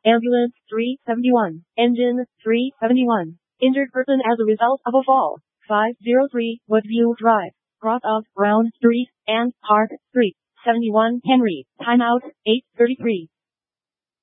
Ambulance 371. Engine 371. Injured person as a result of a fall. 503 Woodview Drive, cross of Brown Street and Park Street. 71 Henry. Timeout 8:33.